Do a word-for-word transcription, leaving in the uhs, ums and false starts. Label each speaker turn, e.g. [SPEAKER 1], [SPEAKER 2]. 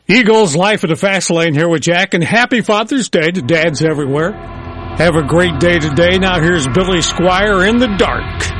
[SPEAKER 1] Eagles Life at the Fast Lane here with Jack, and happy Father's Day to dads everywhere. Have a great day today. Now here's Billy Squier in the dark.